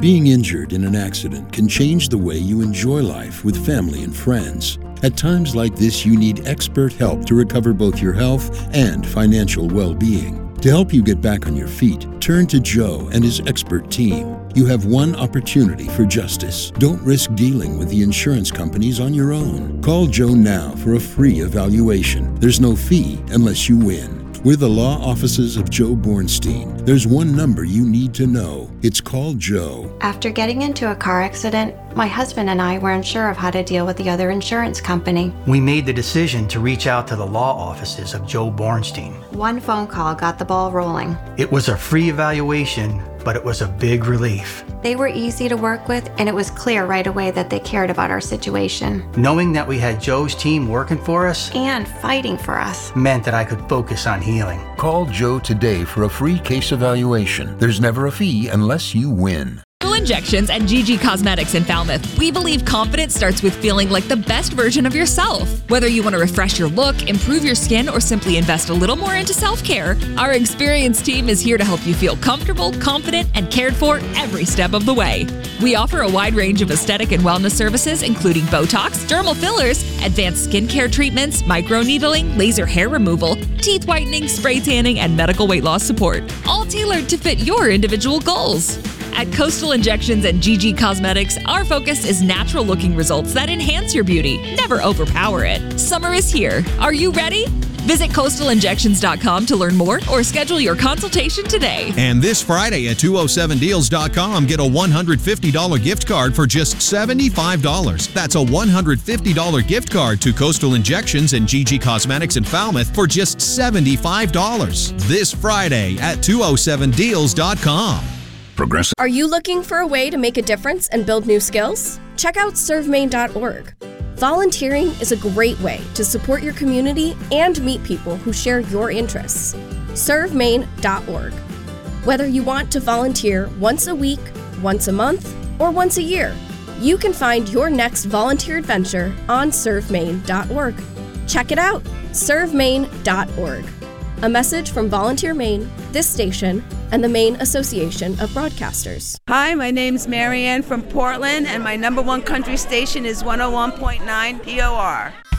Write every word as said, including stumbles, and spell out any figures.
Being injured in an accident can change the way you enjoy life with family and friends. At times like this, you need expert help to recover both your health and financial well-being. To help you get back on your feet, turn to Joe and his expert team. You have one opportunity for justice. Don't risk dealing with the insurance companies on your own. Call Joe now for a free evaluation. There's no fee unless you win. We're the law offices of Joe Bornstein. There's one number you need to know. It's called Joe. After getting into a car accident, my husband and I weren't sure of how to deal with the other insurance company. We made the decision to reach out to the law offices of Joe Bornstein. One phone call got the ball rolling. It was a free evaluation, but it was a big relief. They were easy to work with, and it was clear right away that they cared about our situation. Knowing that we had Joe's team working for us and fighting for us meant that I could focus on healing. Call Joe today for a free case evaluation. There's never a fee unless you win. Coastal Injections and G G Cosmetics in Falmouth. We believe confidence starts with feeling like the best version of yourself. Whether you want to refresh your look, improve your skin, or simply invest a little more into self-care, our experienced team is here to help you feel comfortable, confident, and cared for every step of the way. We offer a wide range of aesthetic and wellness services, including Botox, dermal fillers, advanced skincare treatments, microneedling, laser hair removal, teeth whitening, spray tanning, and medical weight loss support, all tailored to fit your individual goals. At Coastal Injections and G G Cosmetics, our focus is natural-looking results that enhance your beauty, never overpower it. Summer is here. Are you ready? Visit coastal injections dot com to learn more or schedule your consultation today. And this Friday at two oh seven deals dot com, get a one hundred fifty dollars gift card for just seventy-five dollars. That's a one hundred fifty dollars gift card to Coastal Injections and G G Cosmetics in Falmouth for just seventy-five dollars. This Friday at two oh seven deals dot com. Progressive. Are you looking for a way to make a difference and build new skills? Check out serve maine dot org. Volunteering is a great way to support your community and meet people who share your interests. serve maine dot org. Whether you want to volunteer once a week, once a month, or once a year, you can find your next volunteer adventure on serve maine dot org. Check it out, serve maine dot org. A message from Volunteer Maine, this station, and the Maine Association of Broadcasters. Hi, my name's Marianne from Portland, and my number one country station is one oh one point nine P O R.